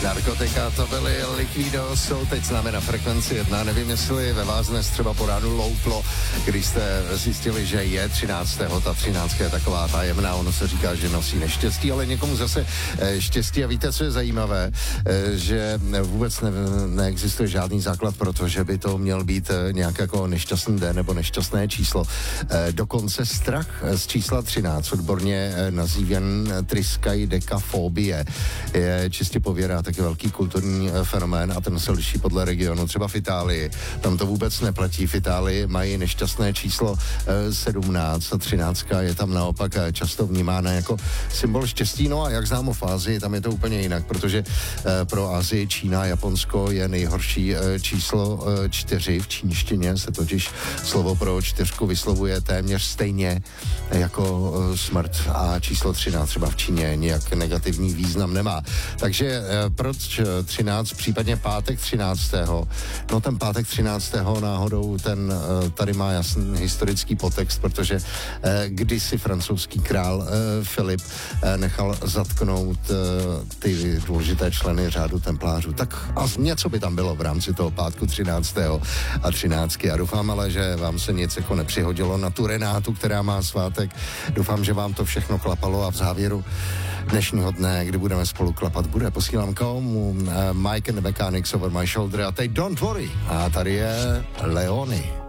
Narkotika, to byly Liquido, jsou teď s námi na frekvenci 1. Nevím, jestli ve vás dnes třeba po ránu louplo, když jste zjistili, že je 13. Ta 13. je taková tajemná, ono se říká, že nosí neštěstí, ale někomu zase štěstí. A víte, co je zajímavé, že vůbec neexistuje žádný základ pro to, že by to měl být nějak jako nešťastný den nebo nešťastné číslo. Dokonce strach z čísla 13, odborně nazývan triskaidekafobie, je čistě pověra taky velký kulturní fenomén a ten se liší podle regionu. Třeba v Itálii, tam to vůbec neplatí. V Itálii mají nešťastné číslo 17 a 13 je tam naopak často vnímána jako symbol štěstí. No a jak známo v Ázii, tam je to úplně jinak, protože pro Asii, Čína, Japonsko je nejhorší číslo 4. V čínštině se totiž slovo pro 4 vyslovuje téměř stejně jako smrt a číslo 13 třeba v Číně nějak negativní význam nemá. Takže proč 13, případně pátek 13. No ten pátek 13. náhodou ten tady má jasný historický podtext, protože kdysi francouzský král Filip nechal zatknout ty důležité členy řádu templářů. Tak a něco by tam bylo v rámci toho pátku 13. a 13. Já doufám ale, že vám se nic jako nepřihodilo na tu Renátu, která má svátek. Doufám, že vám to všechno klapalo a v závěru dnešního dne, kdy budeme spolu klapat, posílám komu Mike and the Mechanics Over My Shoulder a teď Don't Worry. A tady je Leony.